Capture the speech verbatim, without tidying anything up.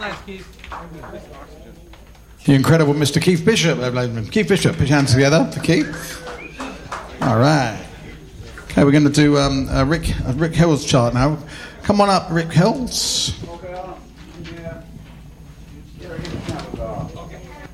The incredible Mister Keith Bishop. Keith Bishop, put your hands together for Keith. All right. Okay, we're going to do um, a Rick, a Rick Hills chart now. Come on up, Rick Hills.